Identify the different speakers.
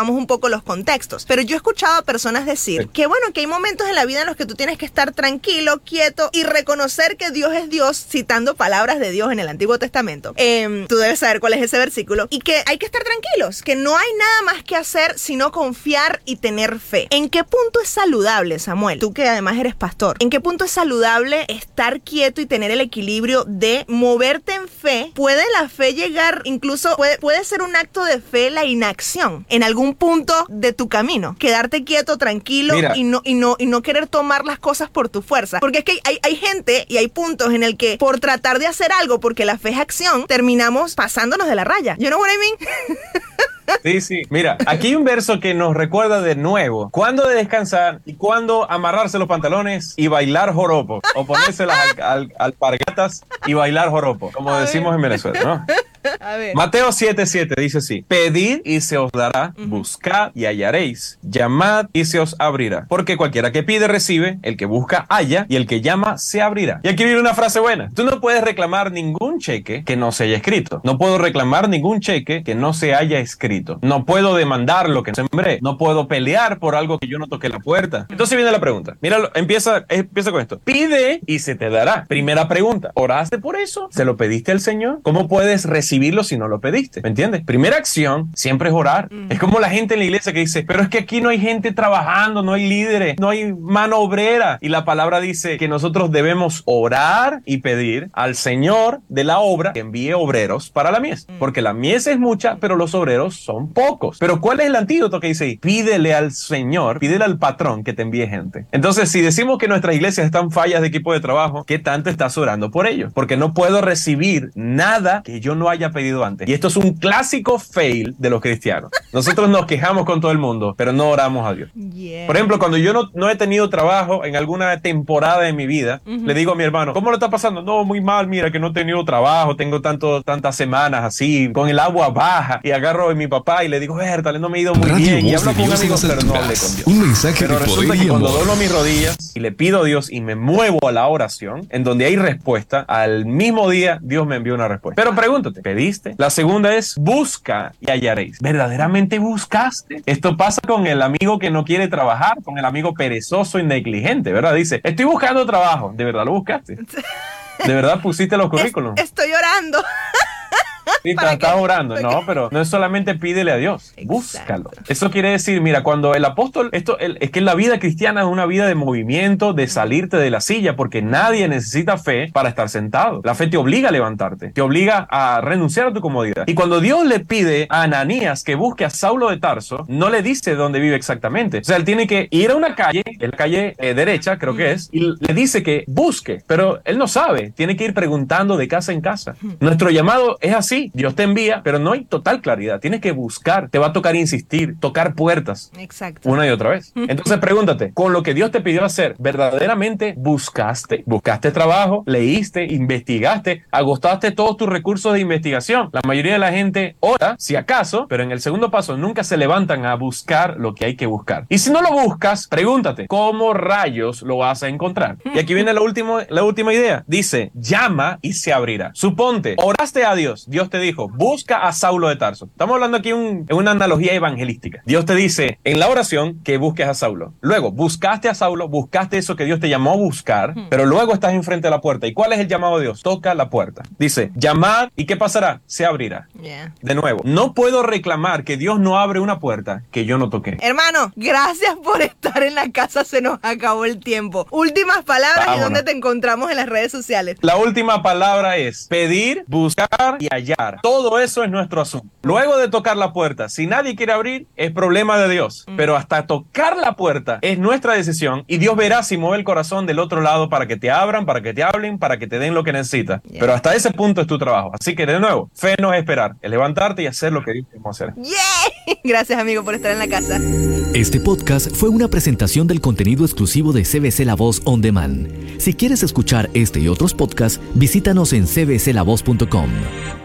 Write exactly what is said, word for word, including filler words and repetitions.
Speaker 1: situamos un poco los contextos. Pero yo he escuchado a personas decir que bueno, que hay momentos en la vida en los que tú tienes que estar tranquilo, quieto y reconocer que Dios es Dios, citando palabras de Dios en el Antiguo Testamento. Eh, tú debes saber cuál es ese versículo. Y que hay que estar tranquilos, que no hay nada más que hacer sino confiar y tener fe. ¿En qué punto es saludable, Samuel? Tú que además eres pastor. ¿En qué punto es saludable estar quieto y tener el equilibrio de moverte en fe? ¿Puede la fe llegar, incluso puede, puede ser un acto de fe la inacción en algún punto de tu camino? Quedarte quieto, tranquilo y no, y, no, y no querer tomar las cosas por tu fuerza. Porque es que hay, hay gente y hay puntos en el que por tratar de hacer algo, porque la fe es acción, terminamos pasándonos de la raya. You know what I mean?
Speaker 2: Sí, sí. Mira, aquí hay un verso que nos recuerda de nuevo cuándo de descansar y cuándo amarrarse los pantalones y bailar joropo, o ponerse las al, al, alpargatas y bailar joropo, como a decimos ver. En Venezuela, ¿no? A ver. Mateo siete siete dice así: pedid y se os dará, uh-huh. buscad y hallaréis, llamad y se os abrirá, porque cualquiera que pide recibe, el que busca halla y el que llama se abrirá. Y aquí viene una frase buena: tú no puedes reclamar ningún cheque que no se haya escrito. No puedo reclamar ningún cheque que no se haya escrito. No puedo demandar lo que no sembré. No puedo pelear por algo que yo no toqué la puerta. Entonces viene la pregunta. Mira, empieza, empieza con esto. Pide y se te dará. Primera pregunta. ¿Oraste por eso? ¿Se lo pediste al Señor? ¿Cómo puedes recibirlo si no lo pediste? ¿Me entiendes? Primera acción siempre es orar. Mm. Es como la gente en la iglesia que dice, pero es que aquí no hay gente trabajando, no hay líderes, no hay mano obrera. Y la palabra dice que nosotros debemos orar y pedir al Señor de la obra que envíe obreros para la mies. Mm. Porque la mies es mucha, pero los obreros son pocos. Pero ¿cuál es el antídoto que dice ahí? Pídele al Señor, pídele al patrón que te envíe gente. Entonces, si decimos que nuestras iglesias están fallas de equipo de trabajo, ¿qué tanto estás orando por ellos? Porque no puedo recibir nada que yo no haya pedido antes. Y esto es un clásico fail de los cristianos. Nosotros nos quejamos con todo el mundo, pero no oramos a Dios. Yeah. Por ejemplo, cuando yo no, no he tenido trabajo en alguna temporada de mi vida, uh-huh. le digo a mi hermano, ¿cómo lo está pasando? No, muy mal, mira que no he tenido trabajo, tengo tanto, tantas semanas así, con el agua baja, y agarro a mi papá y le digo, Bertale, no me he ido muy
Speaker 3: Radio
Speaker 2: bien, y
Speaker 3: Voz
Speaker 2: hablo con amigos, pero no hablé con Dios. Un mensaje pero de resulta poder que cuando doblo mis rodillas y le pido a Dios y me muevo a la oración, en donde hay respuesta, al mismo día Dios me envió una respuesta. Pero pregúntate, ¿pediste? La segunda es, busca y hallaréis. ¿Verdaderamente buscaste? Esto pasa con el amigo que no quiere trabajar, con el amigo perezoso y negligente, ¿verdad? Dice, estoy buscando trabajo. ¿De verdad lo buscaste? ¿De verdad pusiste los currículums?
Speaker 1: Es, estoy orando.
Speaker 2: Sí, estás que... orando, no, pero no es solamente pídele a Dios, exacto. Búscalo. Eso quiere decir, mira, cuando el apóstol, esto el, es que la vida cristiana es una vida de movimiento, de salirte de la silla, porque nadie necesita fe para estar sentado. La fe te obliga a levantarte, te obliga a renunciar a tu comodidad. Y cuando Dios le pide a Ananías que busque a Saulo de Tarso, no le dice dónde vive exactamente. O sea, él tiene que ir a una calle, en la calle eh, derecha, creo que es, y le dice que busque, pero él no sabe, tiene que ir preguntando de casa en casa. Nuestro llamado es así. Dios te envía, pero no hay total claridad. Tienes que buscar, te va a tocar insistir, tocar puertas.
Speaker 1: Exacto.
Speaker 2: Una y otra vez. Entonces pregúntate, con lo que Dios te pidió hacer, ¿verdaderamente buscaste? ¿Buscaste trabajo? ¿Leíste? ¿Investigaste? ¿Agotaste todos tus recursos de investigación? La mayoría de la gente ora, si acaso, pero en el segundo paso nunca se levantan a buscar lo que hay que buscar. Y si no lo buscas, pregúntate, ¿cómo rayos lo vas a encontrar? Y aquí viene la última, la última idea. Dice, llama y se abrirá. Suponte, oraste a Dios, Dios te dijo, busca a Saulo de Tarso. Estamos hablando aquí un, en una analogía evangelística. Dios te dice en la oración que busques a Saulo. Luego, buscaste a Saulo, buscaste eso que Dios te llamó a buscar, hmm. pero luego estás enfrente de la puerta. ¿Y cuál es el llamado de Dios? Toca la puerta. Dice, llamad, ¿y qué pasará? Se abrirá. Yeah. De nuevo, no puedo reclamar que Dios no abre una puerta que yo no toqué.
Speaker 1: Hermano, gracias por estar en la casa. Se nos acabó el tiempo. Últimas palabras. Vámonos. Y dónde te encontramos en las redes sociales.
Speaker 2: La última palabra es pedir, buscar y hallar. Todo eso es nuestro asunto. Luego de tocar la puerta, si nadie quiere abrir, es problema de Dios. Mm. Pero hasta tocar la puerta es nuestra decisión y Dios verá si mueve el corazón del otro lado para que te abran, para que te hablen, para que te den lo que necesitas. Yeah. Pero hasta ese punto es tu trabajo. Así que de nuevo, fe no es esperar, es levantarte y hacer lo que Dios te va a hacer.
Speaker 1: Yeah. Gracias, amigo, por estar en la casa.
Speaker 3: Este podcast fue una presentación del contenido exclusivo de C B C La Voz On Demand. Si quieres escuchar este y otros podcasts, visítanos en c b c la voz punto com.